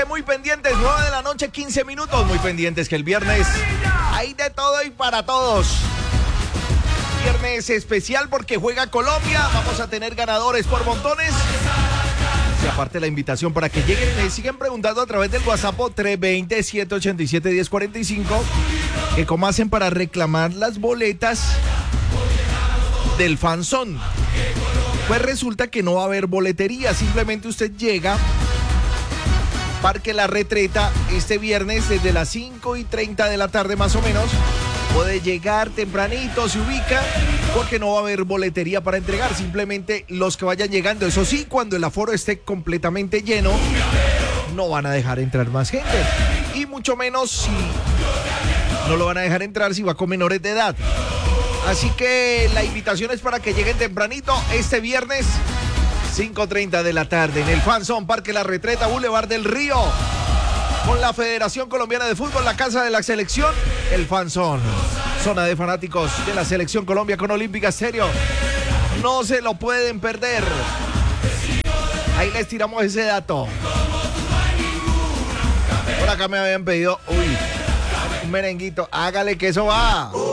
que muy pendientes, 9 de la noche, 15 minutos, muy pendientes que el viernes hay de todo y para todos. Viernes especial porque juega Colombia, vamos a tener ganadores por montones. Y aparte la invitación para que lleguen, me siguen preguntando a través del WhatsApp 320-787-1045 que cómo hacen para reclamar las boletas del Fanzón. Pues resulta que no va a haber boletería, simplemente usted llega, Parque La Retreta, este viernes desde las 5:30 de la tarde más o menos. Puede llegar tempranito, se ubica, porque no va a haber boletería para entregar, simplemente los que vayan llegando. Eso sí, cuando el aforo esté completamente lleno, no van a dejar entrar más gente. Y mucho menos si no lo van a dejar entrar si va con menores de edad. Así que la invitación es para que lleguen tempranito este viernes, 5:30 de la tarde, en el Fanzón, Parque La Retreta, Boulevard del Río, con la Federación Colombiana de Fútbol, la casa de la selección, el Fanzón, zona de fanáticos de la Selección Colombia con Olímpica Estéreo. No se lo pueden perder. Ahí les tiramos ese dato. Por acá me habían pedido, un merenguito, hágale que eso va.